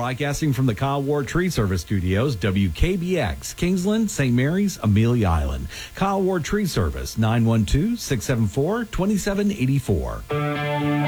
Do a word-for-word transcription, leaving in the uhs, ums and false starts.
broadcasting from the Kyle Ward Tree Service Studios, W K B X, Kingsland, Saint Mary's, Amelia Island. Kyle Ward Tree Service, nine one two, six seven four, two seven eight four.